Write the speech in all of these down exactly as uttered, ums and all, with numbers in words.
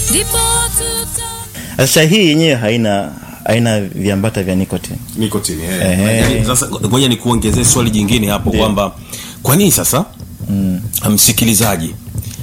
Sasa hii yenyewe haina haina viambata vya nicotine. Nicotine eh. eh. Sasa ngoja nikuongezee swali jingine hapo kwamba kwa nini sasa mm. msikilizaji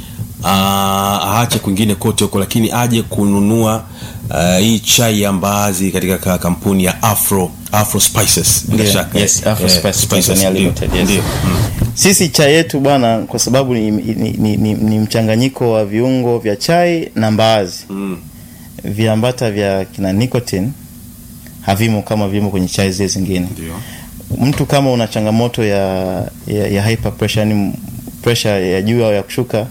aache kwingine kote huko lakini aje kununua uh, hii chai ya mbaazi katika kampuni ya Afro Afro Spices bila yeah, shaka. Yes, Afro yeah, Spices, Spices Tanzania Limited. Yes. Mm. Sisi chai yetu bwana kwa sababu ni, ni, ni, ni, ni mchanganyiko wa viungo vya chai na mbaazi. Mm. Viambata vya kina nicotine havimo kama vimo kwenye chai zile zingine. Ndio. Mtu kama una changamoto ya ya, ya hyper pressure, ni pressure ya juu au ya kushuka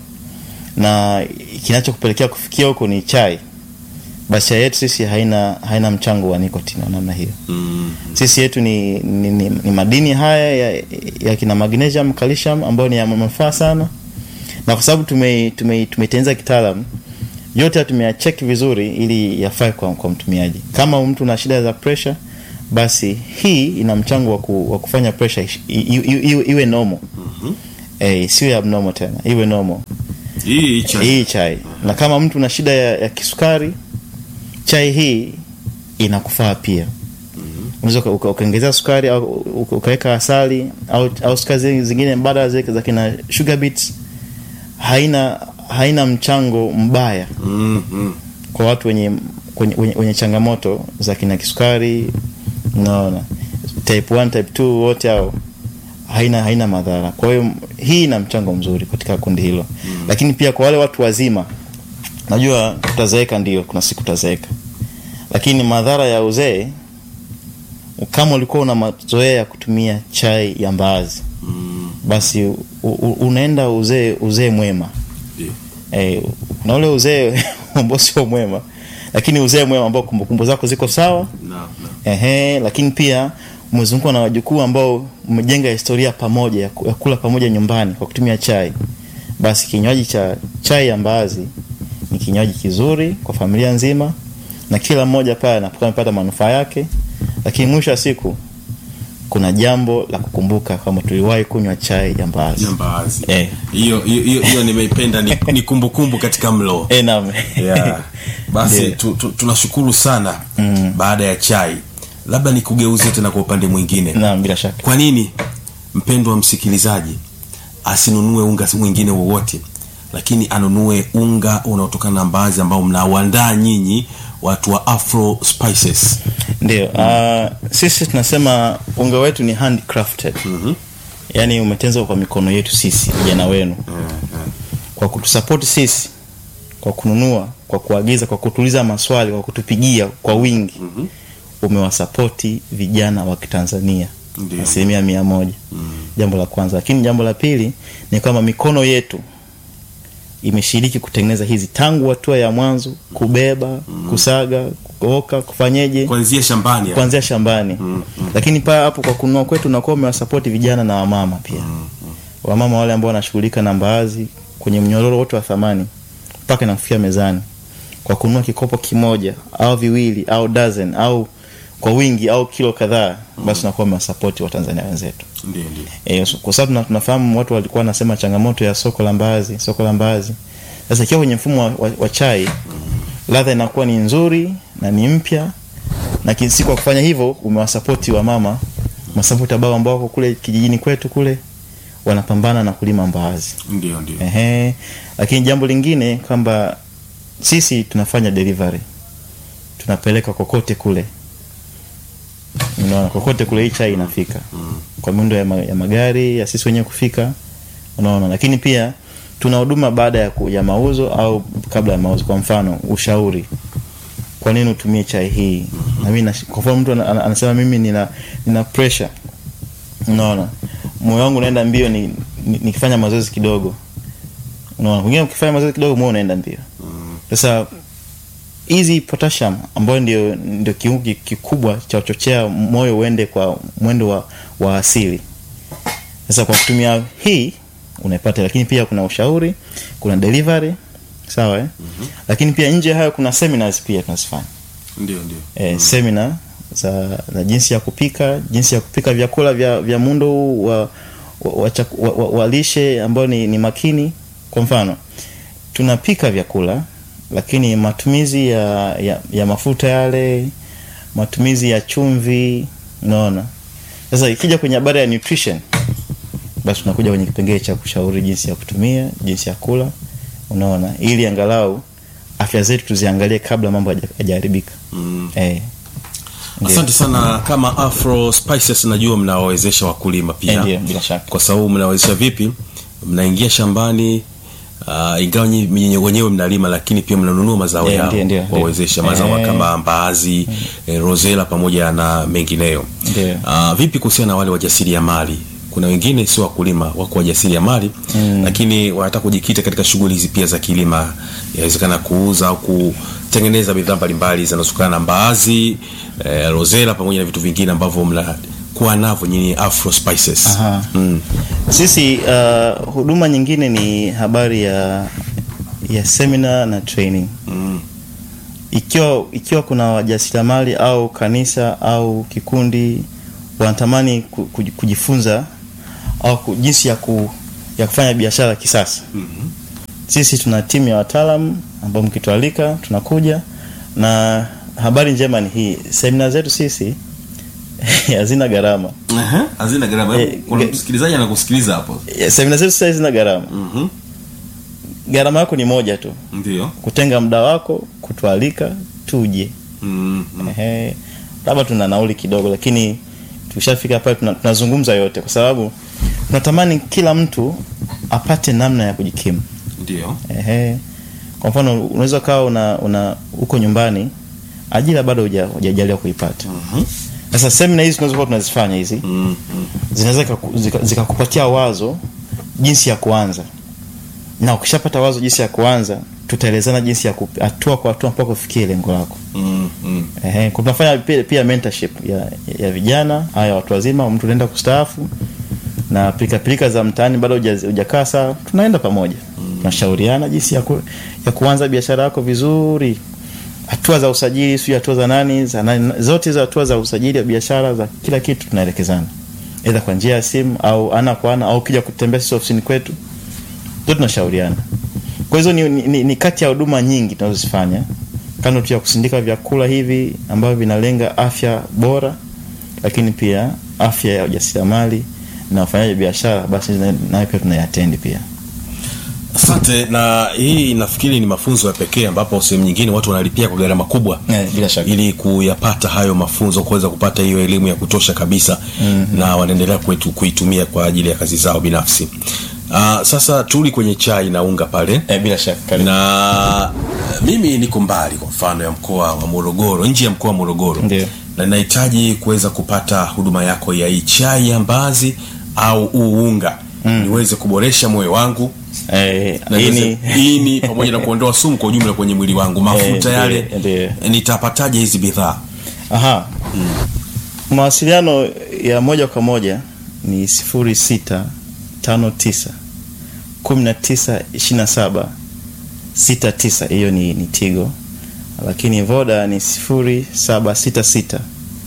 na kinachokupelekea kufikia huko ni chai, basi chai yetu sisi haina haina mchango wa nicotine na namna hiyo. Mm. Sisi yetu ni ni, ni, ni madini haya ya, ya kina magnesium, calcium ambayo ni ya manufaa sana. Na kwa sababu tume tume tumetengeneza kitaalamu yote tumeyacheck vizuri ili yafae kwa, kwa mtumiaji. Kama mtu ana shida za pressure, basi hii ina mchango wa, ku, wa kufanya pressure iwe iwe normal. Mhm. Eh, sio abnormal tena, iwe normal. Hii chai. Hii chai. Na kama mtu una shida ya, ya kisukari, chai hii inakufaa pia. Mhm. Unaweza ukaongeza sukari au ukaweka asali au au sukari zingine mbadala zake za kina sugar beets. Haina haina mchango mbaya. Mhm. Kwa watu wenye wenye, wenye changamoto za kina kisukari, unaona, type one, type two wote hao haina haina madhara. Kwa hiyo hii ina mchango mzuri katika kundi hilo. Mm. Lakini pia kwa wale watu wazima, najua tutazeeka, ndio kuna siku tutazeeka. Lakini madhara ya uzee, kama ulikuwa una mazoea ya kutumia chai ya mbaazi, mm. basi u, u, unaenda uzee uzee mwema. Ndio. Eh, na ule uzee ambao sio mwema, lakini uzee mwema ambao kumbukumbu zako ziko sawa. No, no. Ehe, lakini pia umezungukwa na wajukuu ambao umejenga historia pamoja ya kula pamoja nyumbani kwa kutumia chai. Basi kinywaji cha chai ya mbaazi ni kinywaji kizuri kwa familia nzima na kila mmoja pale anapokuwa amepata manufaa yake. Lakini mwisho wa siku kuna jambo la kukumbuka kama tuliwahi kunywa chai ya mbaazi. Ya mbaazi. Eh. Hiyo hiyo hiyo nimeipenda ni, ni kumbukumbu katika mlo. Eh, naam. Yeah. Basi yeah. tu, tu, tunashukuru sana. Mm. Baada ya chai, labda nikugeuze tena kwa upande mwingine. Naam, bila shaka. Kwa nini mpendwa msikilizaji asinunue unga mwingine wowote, lakini anunue unga unaotokana na mbaazi ambao mnaoandaa nyinyi watu wa Afro Spices? Ndio. Uh, sisi tunasema unga wetu ni handcrafted. Mhm. Yaani umetengenezwa kwa mikono yetu sisi, vijana wenu. Mm-hmm. Kwa kutusupport sisi, kwa kununua, kwa kuagiza, kwa kutuliza maswali, kwa kutupigia kwa wingi. Mhm. Umewasapoti vijana wa Kitanzania asilimia mia moja. Mm. Jambo la kwanza. Lakini jambo la pili ni kama mikono yetu imeshiriki kutengeneza hizi tangu hatua ya mwanzo, kubeba, mm. kusaga, kuoka, kufanyeje kuanzia shambani. Kuanzia shambani. Mm. Mm. Lakini pia hapo kwa kununua kwetu na kwa umewasapoti vijana na wamama pia. Mm. Mm. Wamama wale ambao wanashughulika na mbaazi kwenye mnyororo wote wa thamani mpaka inafikia mezani. Kwa kununua kikopo kimoja au viwili au dozen au kwa wingi au kilo kadhaa, basi tunakuwa tunasupport wa Tanzania wenzetu. Ndio ndio. Eh, kwa sababu tunafahamu watu walikuwa wanasema changamoto ya soko la mbaazi, soko la mbaazi. Sasa ikiwa kwenye mfumo wa, wa, wa chai, mm. ladha inakuwa ni nzuri na ni mpya, na kinsi kwa kufanya hivyo umewasupport wa mama, masupport baba ambao wako kule kijijini kwetu kule wanapambana na kulima mbaazi. Ndio ndio. Ehe. Lakini jambo lingine kwamba sisi tunafanya delivery. Tunapeleka kokote kule. Unaona, kokote kule hii chai inafika. Mm. Kwa miundo ya, ma, ya magari ya sisi wenyewe kufika. Unaona, lakini pia tuna huduma baada ya, ya mauzo au kabla ya mauzo. Kwa mfano, ushauri. Kwa nini utumie chai hii? Mm-hmm. Na mimi kwa mfano mtu anasema mimi nina nina pressure. Unaona, moyo wangu unaenda mbio ni nikifanya mazoezi kidogo. Unaona, wengine ukifanya mazoezi kidogo moyo unaenda mbio. Sasa hizi potassium ambayo ndio ndio kiungo kikubwa cha kuchochea moyo uende kwa mwendo wa, wa asili. Sasa kwa kutumia hii unaipata, lakini pia kuna ushauri, kuna delivery, sawa eh? Mm-hmm. Lakini pia nje hayo kuna seminars pia tunazifanya. Ndio ndio. Eh, mm-hmm. Seminar za, za jinsi ya kupika, jinsi ya kupika vyakula vya vya muundo wa wa, wa, wa, wa, wa lishe ambao ni, ni makini. Kwa mfano, tunapika vyakula lakini matumizi ya, ya, ya mafuta yale, matumizi ya chumvi, unaona. Sasa ikija kwenye habari ya nutrition, basi tunakuja kwenye kipengele cha kushauri jinsi ya kutumia, jinsi ya kula, unaona, ili angalau afya zetu tuziangalie kabla mambo hayajaribika. Mm. Eh. Asante sana. Kama Afro Spices najua mnawawezesha wakulima pia. Ndiyo, bila shaka. Kwa sababu mnawawezesha vipi? Mnaingia shambani, uh, ingawa nyinyi wenyewe mnalima, lakini pia mnanunua mazao yao, wawezesha mazao eh. kama mbaazi, mm. eh, rosella pamoja na mengineyo. Uh, vipi kuhusiana na wale wajasiriamali? Kuna wengine sio wakulima, wako wajasiriamali, mm. lakini wanataka kujikita katika shughuli hizi pia za kilima, inawezekana kuuza au kutengeneza bidhaa mbalimbali zinazotokana na mbaazi, eh, rosella pamoja na vitu vingine ambavyo mnakuwa navyo nyinyi Afro Spices. Aha. Mm. Sisi uh, huduma nyingine ni habari ya ya seminar na training. Mm. Ikiwa ikiwa kuna wajasiriamali au kanisa au kikundi wanatamani kujifunza au jinsi ya ku, ya kufanya biashara kisasa. Mm-hmm. Sisi tuna timu ya wataalamu ambao mkitualika tunakuja, na habari njema ni hii, seminar zetu sisi hazina gharama. Aha, uh-huh. hazina gharama. Eh, kuna msikilizaji anakusikiliza hapo. Yeah, seminar zetu sisi hazina gharama. Mhm. Gharama yako ni moja tu. Ndio. Kutenga muda wako, kutualika, tuje. Mhm. Ehe. Labda tuna nauli kidogo, lakini tushafika pale tunazungumza yote, kwa sababu tunatamani kila mtu apate namna ya kujikimu. Ndio. Ehe. Kwa mfano unaweza kaa una una uko nyumbani, ajira bado hujajaliwa kuipata. Mhm. Sasa seminar hizi tunazokuwa tunazifanya hizi, mhm, zinaweza zikakupatia zika wazo jinsi ya kuanza. Na ukishapata wazo jinsi ya kuanza, tutaelezana jinsi ya hatua kwa hatua mpaka kufikia lengo lako. Mhm. Ehe, tunafanya pia, pia mentorship ya ya vijana, haya watu wazima, mtu anaenda kustaafu na pilika pilika za mtaani bado hujakaa sawa, tunaenda pamoja. Mm. Tunashauriana jinsi ya ku, ya kuanza biashara yako vizuri. Hatua za usajili, sio hatua za nani, za nani, zote hizo hatua za usajili wa biashara, za kila kitu tunaelekezana. Aidha kwa njia ya simu au ana kwa ana au kija kutembea sisi ofisini kwetu. Ndio tunashauriana. Kwa hizo ni, ni, ni kati ya huduma nyingi tunazozifanya. Kando tu ya kusindika vyakula hivi ambavyo vinalenga afya bora, lakini pia afya ya ujasiriamali na wafanyaji biashara, basi nayo pia tunaiattend pia. Asante. Na hii nafikiri ni mafunzo ya pekee ambapo sehemu nyingine watu wanalipia kwa gharama kubwa, yeah, bila shaka, ili kuyapata hayo mafunzo, kuweza kupata hiyo elimu ya kutosha kabisa. Mm-hmm. Na wanaendelea kwetu kuitumia kwa ajili ya kazi zao binafsi. Uh, sasa tuli kwenye chai na unga pale. Eh, bila shaka. Na mimi niko mbali kwa mfano ya mkoa wa Morogoro, nje ya mkoa wa Morogoro. Ndiyo. Na ninahitaji kuweza kupata huduma yako ya hii chai ya mbaazi au uunga, mm. niweze kuboresha moyo wangu, eh, ini ini pamoja na kuondoa sumu kwa ujumla kwenye mwili wangu, mafuta eh, yale. Ndiyo. Nitapataje hizi bidhaa? Aha. Mm. Mawasiliano ya moja kwa moja ni sifuri sita tano tisa kumi na tisa ishirini na saba sita tisa, hiyo ni, ni Tigo. Lakini Voda ni sifuri saba sita sita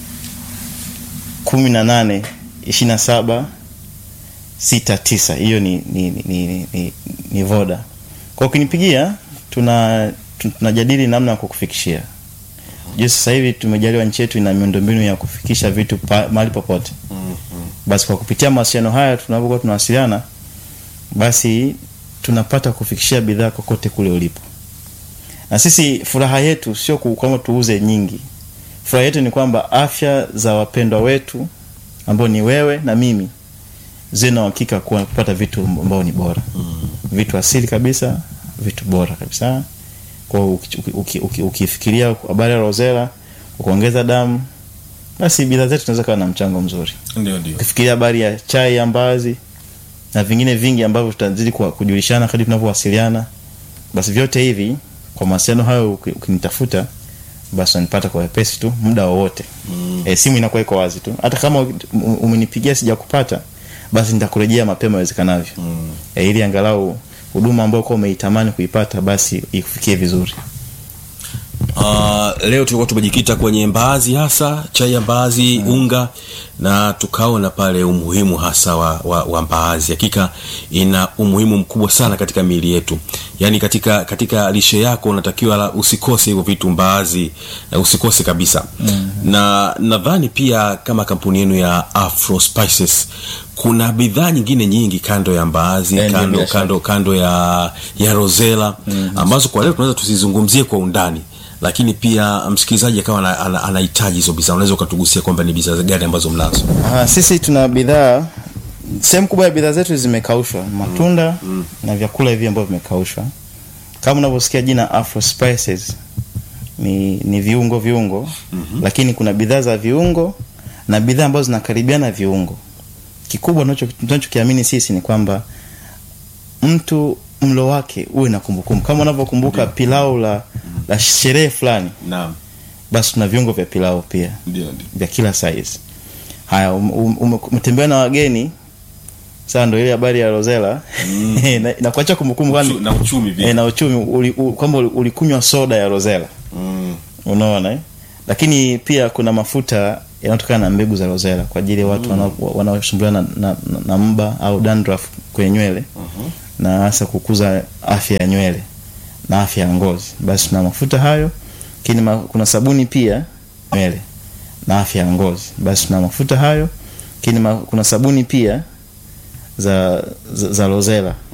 kumi na nane ishirini na saba sita tisa, hiyo ni ni, ni, ni, ni, ni Voda. Kwa ukinipigia tuna tunajadili namna ya kukufikishia. Je, sasa hivi tumejaliwa nchi yetu ina miundombinu ya kufikisha vitu pa, mahali popote. Mm-hmm. Basi kwa kupitia mawasiliano haya tunapokuwa tunawasiliana, basi tunapata kufikishia bidhaa kokote kule ulipo. Na sisi furaha yetu sio kama tuuze nyingi. Furaha yetu ni kwamba afya za wapendwa wetu ambao ni wewe na mimi zina hakika kupata vitu ambao ni bora. Mm. Vitu asili kabisa, vitu bora kabisa. Kwa ukifikiria habari ya rosella, kuongeza damu, basi bidhaa zetu zinaweza kuwa na mchango mzuri. Ndio ndio. Ukifikiria habari ya chai ya mbaazi na vingine vingi ambavyo tutazidi kujulishana kadri tunavyowasiliana, basi vyote hivi kwa mawasiliano hayo ukinitafuta, basi unanipata kwa wepesi tu muda wowote. Mm. E, simu inakuwa iko wazi tu. Hata kama umenipigia sijakupata, basi nitakurejea mapema iwezekanavyo. Mm. E, ili angalau huduma ambayo kwa umeitamani kuipata basi ikufikie vizuri. Uh, leo tulikuwa tumejikita kwenye mbaazi, hasa chai ya mbaazi, mm. unga, na tukaona pale umuhimu hasa wa, wa, wa mbaazi. Hakika ina umuhimu mkubwa sana katika miili yetu. Yaani katika katika lishe yako unatakiwa usikose hivyo vitu, mbaazi na usikose kabisa. Mm. Na nadhani pia kama kampuni yenu ya Afro Spices kuna bidhaa nyingine nyingi kando ya mbaazi, yeah, kando kando kando ya ya Rosella, mm. ambazo kwa leo tunaweza tusizungumzie kwa undani. Lakini pia msikilizaji akawa anahitaji hizo bidhaa, unaweza ukatugusia kwamba ni bidhaa gani ambazo mnazo? Ah, sisi tuna bidhaa, sehemu kubwa ya bidhaa zetu zimekaushwa, matunda mm. Mm. na vyakula hivi ambavyo vimekaushwa. Kama unavyosikia jina Afro Spices, ni ni viungo viungo, mm-hmm. lakini kuna bidhaa za viungo na bidhaa ambazo zinakaribiana viungo. Kikubwa tunacho tunachokiamini sisi ni kwamba mtu mlo wake uwe na kumbukumbu. Kama unavyokumbuka pilau la la sherehe fulani, naam, basi tuna viungo vya pilau pia, ndio ndio, vya kila size. Haya, umetembea um, um, na wageni, sasa ndio ile habari ya Rosella, mm. na, na kuacha kumbukumbu kwani na uchumi pia, eh, na uchumi uli, u, kwamba ulikunywa soda ya Rosella, mm. unaona eh? Lakini pia kuna mafuta yanayotokana na mbegu za Rosella kwa ajili ya watu mm. wanaosumbuliwa na, na, na, na mba au dandruff kwenye nywele, uh-huh. na hasa kukuza afya ya nywele na afya ya ngozi. Basi tuna mafuta hayo. Kini ma, kuna sabuni pia nywele na afya ya ngozi. Basi tuna mafuta hayo. Kini ma, kuna sabuni pia za za, za Rosella.